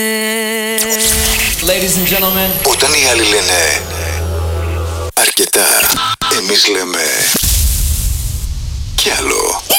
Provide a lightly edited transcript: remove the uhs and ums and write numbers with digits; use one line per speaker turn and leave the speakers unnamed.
Ladies and gentlemen.
Όταν οι άλλοι λένε αρκετά, εμείς λέμε κι άλλο.